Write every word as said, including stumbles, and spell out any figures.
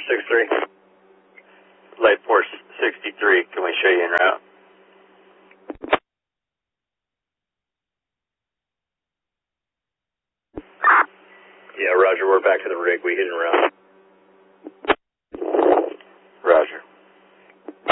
six three. Light Force sixty-three, can we show you en route? Yeah, Roger, we're back to the rig. We hit en route.